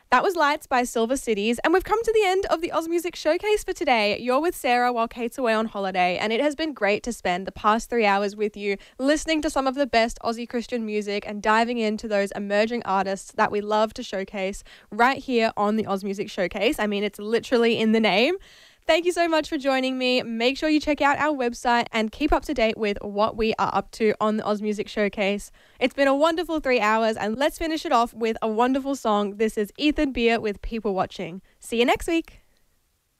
That was Lights by Silver Cities, and we've come to the end of the Oz Music Showcase for today. You're with Sarah while Kate's away on holiday, and it has been great to spend the past 3 hours with you, listening to some of the best Aussie Christian music and diving into those emerging artists that we love to showcase right here on the Oz Music Showcase. I mean, it's literally in the name. Thank you so much for joining me. Make sure you check out our website and keep up to date with what we are up to on the Oz Music Showcase. It's been a wonderful 3 hours, and let's finish it off with a wonderful song. This is Ethan Beer with People Watching. See you next week.